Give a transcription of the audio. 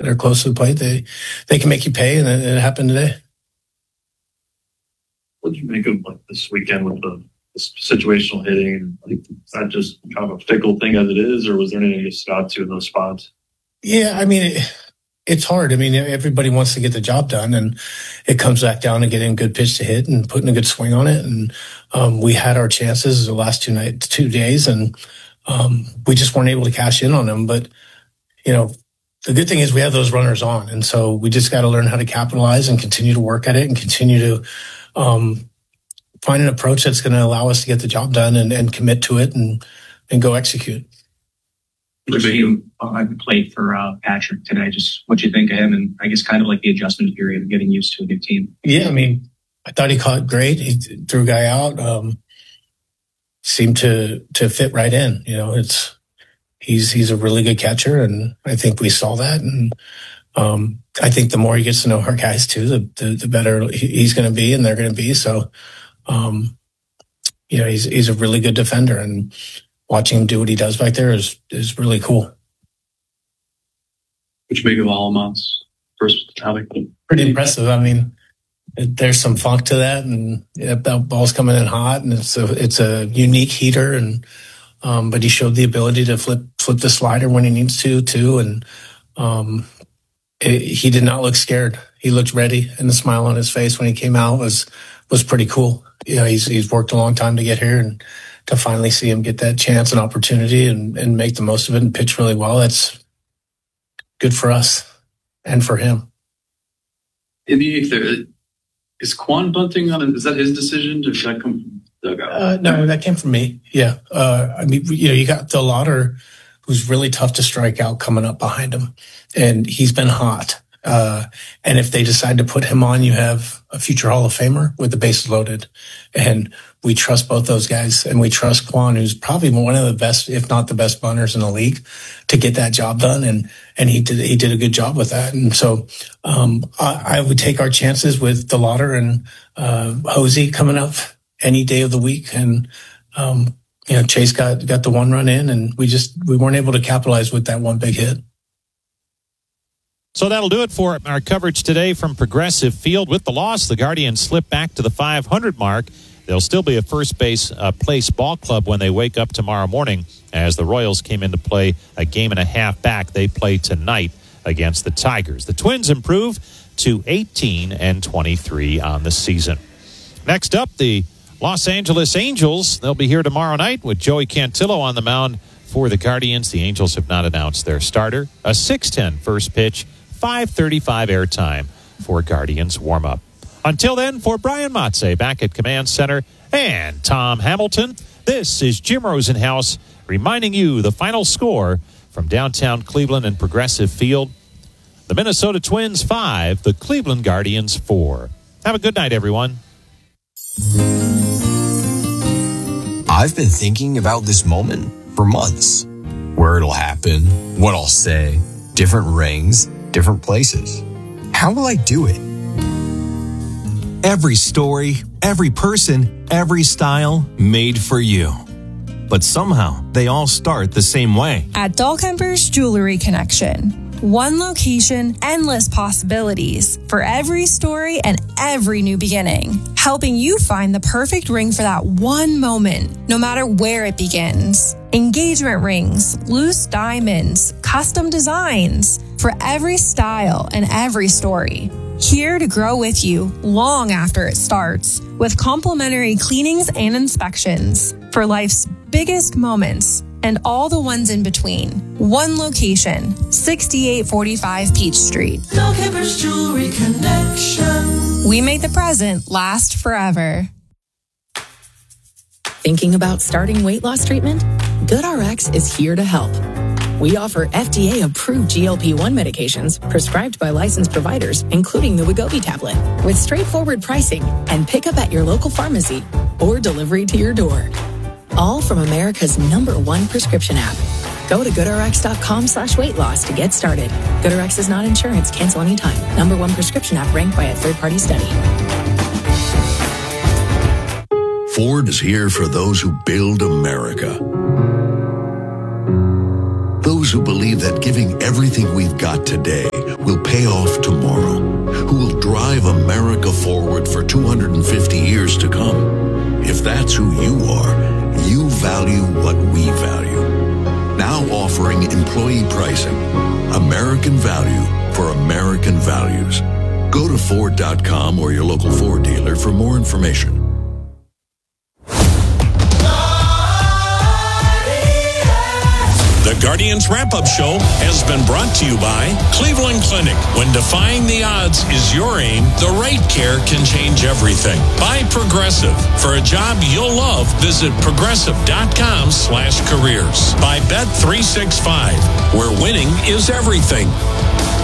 that are close to the plate, they can make you pay, and it happened today. What did you make of this weekend with the situational hitting? Is that just kind of a fickle thing as it is, or was there anything you stood out to in those spots? Yeah, I mean, it's hard. I mean, everybody wants to get the job done, and it comes back down to getting a good pitch to hit and putting a good swing on it. And we had our chances the last 2 days, and we just weren't able to cash in on them. But, the good thing is we have those runners on. And so we just got to learn how to capitalize and continue to work at it and continue to find an approach that's going to allow us to get the job done and commit to it and go execute. I played for Patrick today. Just what you think of him, and I guess kind of like the adjustment period of getting used to a new team. Yeah, I mean, I thought he caught great. He threw a guy out. Seemed to fit right in. He's a really good catcher, and I think we saw that. And I think the more he gets to know our guys too, the better he's going to be, and they're going to be. So, he's a really good defender, and watching him do what he does back there is really cool. Which make of Alamont's first outing? Pretty impressive. I mean, there's some funk to that, and that ball's coming in hot, and it's a unique heater, and but he showed the ability to flip the slider when he needs to too, and he did not look scared. He looked ready, and the smile on his face when he came out was pretty cool. He's worked a long time to get here, and to finally see him get that chance and opportunity and make the most of it and pitch really well, that's good for us and for him. In the eighth, is Quan bunting on it? Is that his decision? Did that come from dugout? No, that came from me. Yeah. I mean, you got the Lauder, who's really tough to strike out, coming up behind him, and he's been hot. And if they decide to put him on, you have a future Hall of Famer with the bases loaded. And we trust both those guys, and we trust Quan, who's probably one of the best, if not the best bunters in the league, to get that job done. And he did a good job with that. And so, I would take our chances with the Lauder and, Hosey coming up any day of the week. And, Chase got the one run in, and we weren't able to capitalize with that one big hit. So that'll do it for our coverage today from Progressive Field. With the loss, the Guardians slip back to the 500 mark. They'll still be a first base place ball club when they wake up tomorrow morning, as the Royals came into play a game and a half back. They play tonight against the Tigers. The Twins improve to 18-23 on the season. Next up, the Los Angeles Angels. They'll be here tomorrow night with Joey Cantillo on the mound for the Guardians. The Angels have not announced their starter. A 6:10 first pitch, 5:35 airtime for Guardians warm-up. Until then, for Brian Matze back at Command Center and Tom Hamilton, this is Jim Rosenhaus reminding you the final score from downtown Cleveland and Progressive Field. The Minnesota Twins 5, the Cleveland Guardians 4. Have a good night, everyone. I've been thinking about this moment for months. Where it'll happen, what I'll say, different rings, different places. How will I do it? Every story, every person, every style made for you. But somehow they all start the same way. At Dahlkemper's Jewelry Connection. One location, endless possibilities for every story and every new beginning. Helping you find the perfect ring for that one moment, no matter where it begins. Engagement rings, loose diamonds, custom designs for every style and every story. Here to grow with you long after it starts, with complimentary cleanings and inspections for life's biggest moments and all the ones in between. One location, 6845 Peach Street. Dahlkemper's Jewelry Connection. We make the present last forever. Thinking about starting weight loss treatment? GoodRx is here to help. We offer FDA-approved GLP-1 medications prescribed by licensed providers, including the Wegovy tablet, with straightforward pricing and pickup at your local pharmacy or delivery to your door. All from America's #1 prescription app. Go to GoodRx.com/weight loss to get started. GoodRx is not insurance. Cancel anytime. #1 prescription app ranked by a third-party study. Ford is here for those who build America. Those who believe that giving everything we've got today will pay off tomorrow, who will drive America forward for 250 years to come. If that's who you are, you value what we value. Now offering employee pricing. American value for American values. Go to Ford.com or your local Ford dealer for more information. The Guardians Wrap-Up Show has been brought to you by Cleveland Clinic. When defying the odds is your aim, the right care can change everything. By Progressive. For a job you'll love, visit progressive.com/careers. By Bet365, where winning is everything.